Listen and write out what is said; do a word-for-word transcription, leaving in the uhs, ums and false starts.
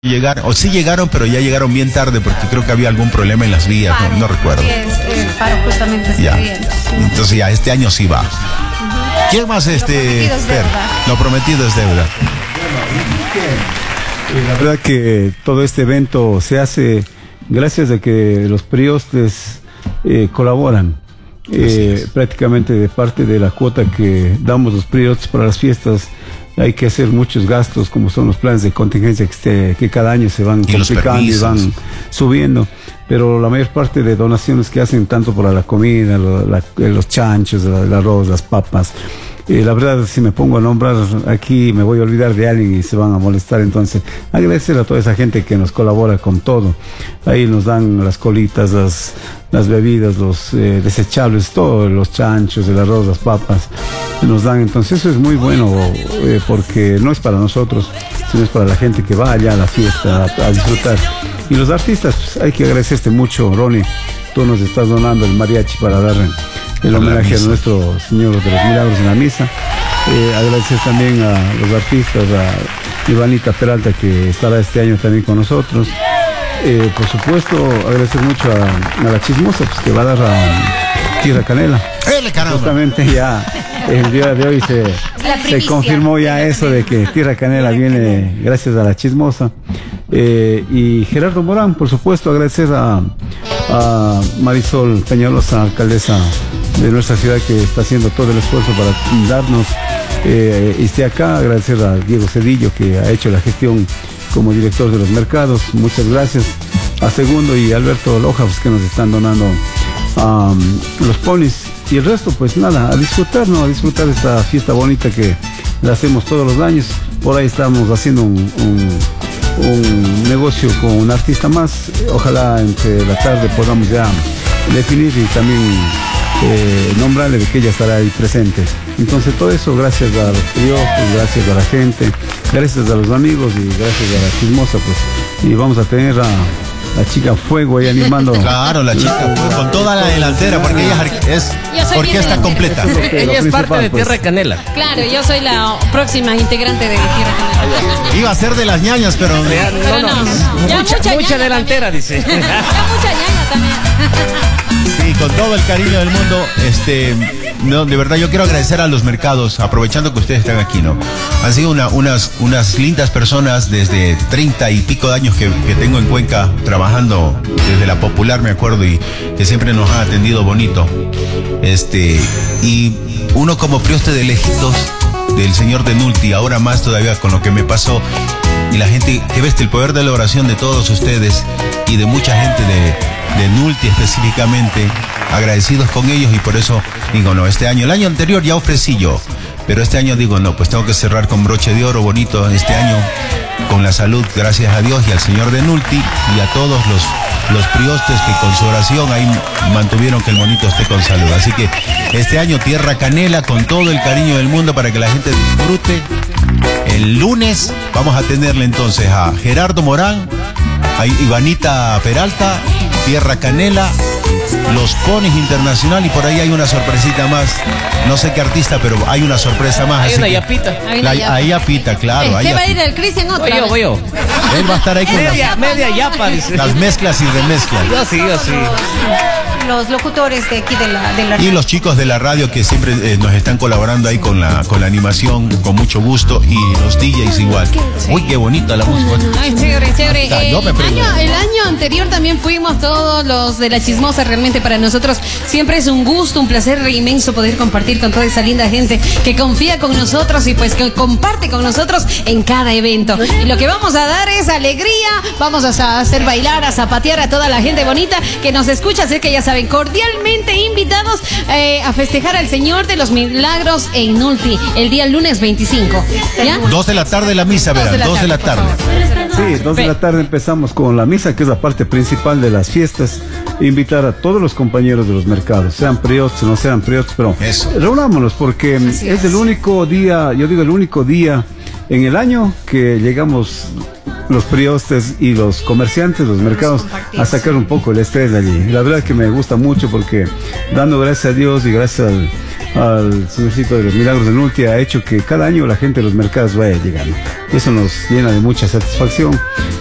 Llegaron, o sí llegaron, pero ya llegaron bien tarde porque creo que había algún problema en las vías, no, no recuerdo. Sí, es, el paro justamente este ya. día. Entonces ya, este año sí va. Uh-huh. ¿Quién más este? Lo prometido es deuda. Lo prometido es deuda. La verdad que todo este evento se hace gracias a que los priostes eh, colaboran. Eh, prácticamente de parte de la cuota que damos los priostes para las fiestas hay que hacer muchos gastos, como son los planes de contingencia que, este, que cada año se van complicando y van subiendo, pero la mayor parte de donaciones que hacen tanto para la comida, lo, la, los chanchos, el arroz, las papas, eh, la verdad si me pongo a nombrar aquí me voy a olvidar de alguien y se van a molestar. Entonces agradecer a toda esa gente que nos colabora con todo. Ahí nos dan las colitas, las, las bebidas, los eh, desechables, todos los chanchos, el arroz, las papas nos dan. Entonces eso es muy bueno eh, porque no es para nosotros, sino es para la gente que va allá a la fiesta a, a disfrutar. Y los artistas, pues, hay que agradecerte mucho, Ronnie. Tú nos estás donando el mariachi para dar el homenaje a nuestro Señor de los Milagros en la misa. Eh, agradecer también a los artistas, a Ivanita Peralta, que estará este año también con nosotros. Eh, por supuesto, agradecer mucho a, a la Chismosa, pues, que va a dar a Tierra Canela. Justamente ya el día de hoy se, se confirmó ya eso de que Tierra Canela viene gracias a la Chismosa. Eh, y Gerardo Morán, por supuesto, agradecer a, a Marisol Peñalosa, alcaldesa de nuestra ciudad, que está haciendo todo el esfuerzo para darnos eh, y esté acá. Agradecer a Diego Cedillo, que ha hecho la gestión como director de los mercados. Muchas gracias a Segundo y Alberto Loja, pues, que nos están donando um, los ponis. Y el resto, pues nada, a disfrutar, ¿no? A disfrutar de esta fiesta bonita que la hacemos todos los años. Por ahí estamos haciendo un, un, un negocio con un artista más. Ojalá entre la tarde podamos ya definir y también eh, nombrarle de que ella estará ahí presente. Entonces todo eso gracias a los periódicos, gracias a la gente, gracias a los amigos y gracias a la Chismosa, pues. Y vamos a tener a la chica Fuego ahí animando. Claro, la chica Fuego, con toda la delantera, porque ella es orquesta completa. Ella es parte de Tierra Canela. Claro, yo soy la próxima integrante de Tierra Canela. Iba a ser de las ñañas, pero, pero no, no, no. Ya mucha, mucha, mucha delantera, también. Dice. Ya mucha ñaña también. Sí, con todo el cariño del mundo, este, no, de verdad yo quiero agradecer a los mercados, aprovechando que ustedes están aquí, ¿no? Han sido una, unas, unas lindas personas desde treinta y pico de años que, que tengo en Cuenca trabajando desde la Popular, me acuerdo, y que siempre nos han atendido bonito. Este, y uno como prioste de lejitos del señor de Nulti, ahora más todavía con lo que me pasó, y la gente que ve el poder de la oración de todos ustedes y de mucha gente de, de Nulti específicamente, agradecidos con ellos, y por eso digo, no, este año, el año anterior ya ofrecí yo, pero este año digo, no, pues tengo que cerrar con broche de oro bonito este año, con la salud, gracias a Dios y al señor de Nulti y a todos los, los priostes que con su oración ahí mantuvieron que el monito esté con salud. Así que este año Tierra Canela con todo el cariño del mundo para que la gente disfrute. El lunes vamos a tenerle entonces a Gerardo Morán, a Ivanita Peralta, Tierra Canela, Los Ponis Internacional, y por ahí hay una sorpresita más. No sé qué artista, pero hay una sorpresa más. Hay así una que, yapita. La, hay yapita, claro. ¿Qué va a ir el Cristian otra voy yo, vez? voy yo. Él va a estar ahí con media, las, media yapa, dice. las mezclas y remezclas. Yo sí, yo sí. Los locutores de aquí de la, de la... Y los chicos de la radio que siempre eh, nos están colaborando ahí con la, con la animación, con mucho gusto, y los D Js igual. Sí. Uy, qué bonita la música. Ay, chévere, chévere. Está, Eh, yo me el, año, el año anterior también fuimos todos los de la Chismosa. Realmente para nosotros siempre es un gusto, un placer inmenso poder compartir con toda esa linda gente que confía con nosotros y pues que comparte con nosotros en cada evento. Y lo que vamos a dar es alegría, vamos a hacer bailar, a zapatear a toda la gente bonita que nos escucha, así que ya saben, cordialmente invitados eh, a festejar al Señor de los Milagros en Nulti el día lunes veinticinco. ¿Ya? Dos de la tarde la misa, verán, dos de la tarde. Sí, dos de la tarde empezamos con la misa, que es la parte principal de las fiestas. Invitar a todos los compañeros de los mercados, sean priostes, no sean priostes, pero Eso. reunámonos, porque es. es el único día, yo digo el único día en el año que llegamos los priostes y los comerciantes, los mercados, a sacar un poco el estrés de allí. La verdad es que me gusta mucho porque dando gracias a Dios y gracias al, al Señorcito de los Milagros de Nulti ha hecho que cada año la gente de los mercados vaya llegando. Eso nos llena de mucha satisfacción.